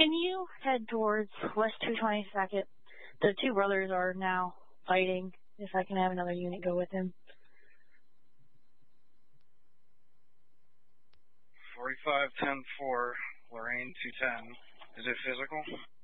Can you head towards West 222nd? The two brothers are now fighting. If I can have another unit go with him. 45-10-4, Lorraine 210. Is it physical?